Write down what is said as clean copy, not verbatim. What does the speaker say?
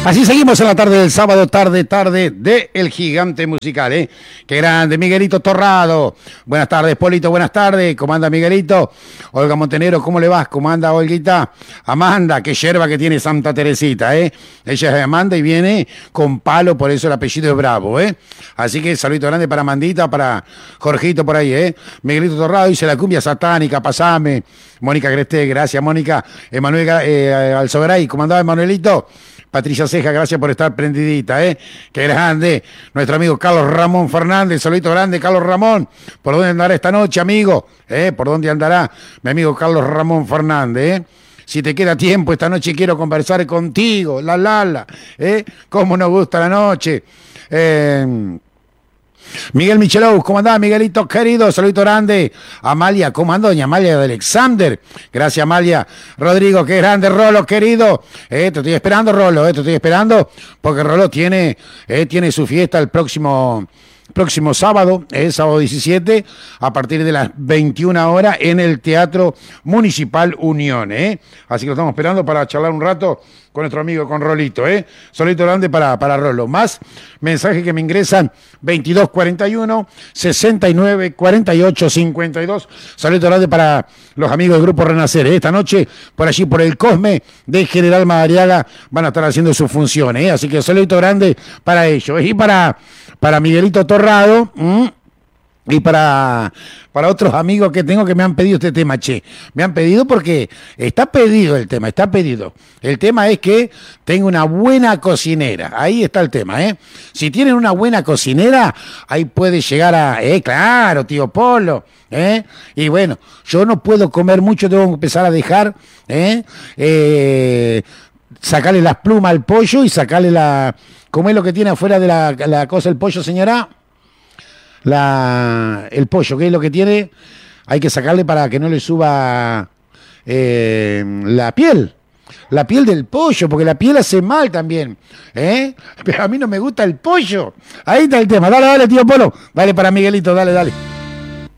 Así seguimos en la tarde del sábado, tarde de El Gigante Musical, ¿eh? Qué grande, Miguelito Torrado. Buenas tardes, Polito, buenas tardes. ¿Cómo anda, Miguelito? Olga Montenegro, ¿cómo le vas? ¿Cómo anda, Olguita? Amanda, qué yerba que tiene Santa Teresita, ¿eh? Ella es Amanda y viene con palo, por eso el apellido es Bravo, ¿eh? Así que saludito grande para Amandita, para Jorgito por ahí, ¿eh? Miguelito Torrado dice la cumbia satánica, pasame. Mónica Greste, gracias, Mónica. Emanuel Alzogaray, ¿cómo andaba, Emanuelito? Patricia Ceja, gracias por estar prendidita, ¿eh? Qué grande. Nuestro amigo Carlos Ramón Fernández, saludito grande, Carlos Ramón. ¿Por dónde andará esta noche, amigo? ¿Por dónde andará mi amigo Carlos Ramón Fernández, Si te queda tiempo, esta noche quiero conversar contigo, Cómo nos gusta la noche. Miguel Michelou, ¿cómo andás, Miguelito querido? Saludito grande. Amalia, ¿cómo andó, doña Amalia de Alexander? Gracias, Amalia. Rodrigo, qué grande, Rolo, querido. Te estoy esperando, Rolo, te estoy esperando, porque Rolo tiene su fiesta el próximo sábado, sábado 17, a partir de las 21 horas en el Teatro Municipal Unión, Así que lo estamos esperando para charlar un rato con nuestro amigo, con Rolito, Solito grande para Rolo. Más mensajes que me ingresan, 2241 69 48 52. Solito grande para los amigos del Grupo Renacer, Esta noche, por allí, por el Cosme de General Madariaga, van a estar haciendo sus funciones, Así que solito grande para ellos. Y para Miguelito Torrado, y para otros amigos que tengo que me han pedido este tema, me han pedido porque está pedido el tema, está pedido. El tema es que tengo una buena cocinera, ahí está el tema, Si tienen una buena cocinera, ahí puede llegar a, claro, tío Polo, Y bueno, yo no puedo comer mucho, tengo que empezar a dejar, sacarle las plumas al pollo y sacarle ¿cómo es lo que tiene afuera de la cosa el pollo, señora? El pollo, ¿qué es lo que tiene? Hay que sacarle para que no le suba la piel del pollo, porque la piel hace mal también, Pero a mí no me gusta el pollo. Ahí está el tema. Dale, tío Polo. Dale para Miguelito, dale.